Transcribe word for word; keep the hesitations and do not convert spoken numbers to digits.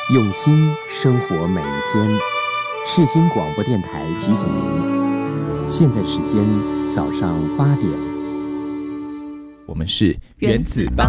用心生活每一天。世新广播电台提醒您，现在时间早上八点。 我们是原子帮。